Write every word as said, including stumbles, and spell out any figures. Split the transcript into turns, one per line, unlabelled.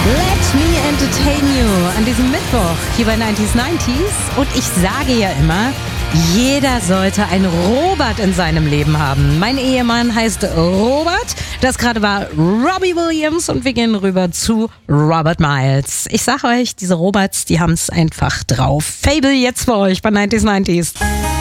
Let me entertain you an diesem Mittwoch hier bei neunzig neunzig. Und ich sage ja immer, jeder sollte einen Robert in seinem Leben haben. Mein Ehemann heißt Robert. Das gerade war Robbie Williams und wir gehen rüber zu Robert Miles. Ich sage euch, diese Roberts, die haben es einfach drauf. Fable jetzt für euch bei neunzig neunzig.